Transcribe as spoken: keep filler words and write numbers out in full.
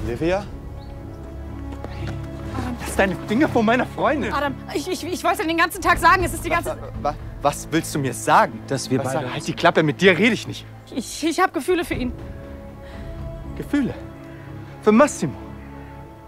Livia? Lass deine Finger von meiner Freundin. Adam, ich, ich, ich wollte den ganzen Tag sagen, es ist die ganze... Was, was willst du mir sagen? Dass wir was beide... Sagen? Halt die Klappe, mit dir rede ich nicht. Ich, ich habe Gefühle für ihn. Gefühle? Für Massimo?